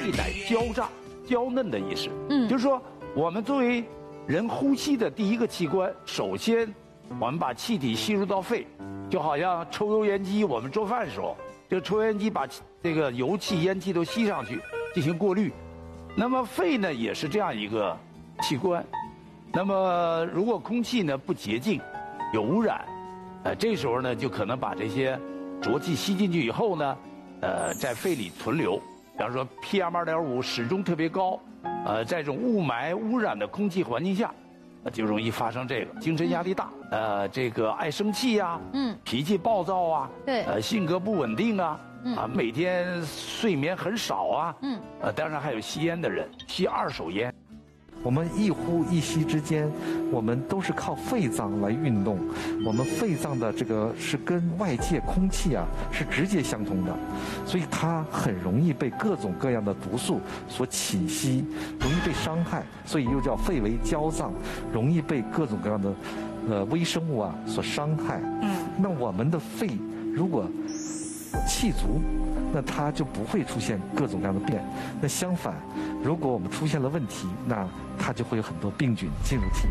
肺乃娇炸，娇嫩的意思。就是说我们作为人呼吸的第一个器官，首先我们把气体吸入到肺，就好像抽油烟机，我们做饭的时候，这个抽油烟机把这个油气、烟气都吸上去进行过滤。那么肺呢也是这样一个器官。那么如果空气呢不洁净，有污染，这时候呢就可能把这些浊气吸进去以后呢，在肺里存留。比方说 PM2.5始终特别高，在这种雾霾污染的空气环境下，就容易发生这个精神压力大，这个爱生气呀，脾气暴躁啊， 对， 性格不稳定啊，每天睡眠很少啊，当然还有吸烟的人，吸二手烟。 我们一呼一吸之间，我们都是靠肺脏来运动。我们肺脏的这个是跟外界空气是直接相通的，所以它很容易被各种各样的毒素所侵袭，容易被伤害，所以又叫肺为娇脏，容易被各种各样的微生物所伤害。那我们的肺如果气足，那它就不会出现各种各样的病。那相反，如果我们出现了问题，那它就会有很多病菌进入体。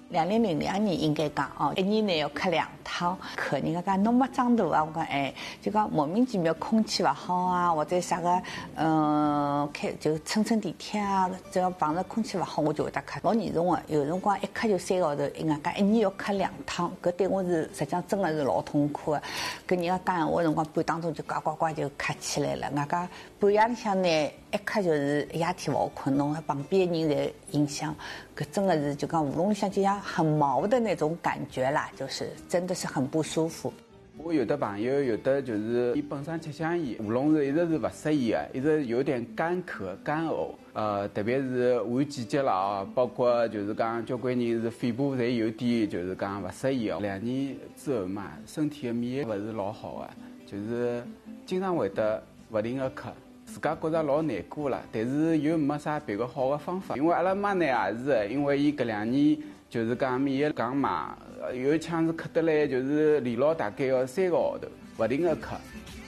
2002年应该讲哦，1年内要咳2趟，咳人家讲侬没长大啊，我讲就讲莫名其妙空气不好啊，或者啥个就乘地铁啊，只要碰着空气不好，我就会得咳，老严重的。有辰光一咳就3个号头，人家讲1年要咳2趟，搿对我是实际上真的是老痛苦的。跟人家讲闲话辰光，半当中就呱呱呱就咳起来了。人家半夜里向呢，一咳就是一夜天不好困，侬旁边的人在影响，搿真的是就讲喉咙里向就像很毛的那种感觉啦，就是真的是很不舒服。 我有的朋友有的就是伊本身吃香烟，喉咙是一直是不适宜的，一直有点干咳、干呕。特别是换季节了啊，包括就是讲交关人是肺部侪有点就是讲不适宜哦。2年之后嘛，身体的免疫力不是老好的，就是经常会得不停的咳。自家觉着老难过了，但是又没啥别个好的方法。因为阿拉妈呢也是，因为伊搿2年就是讲免疫力降嘛，有一腔是咳得来，就是连牢大概要3个号头，不停的咳。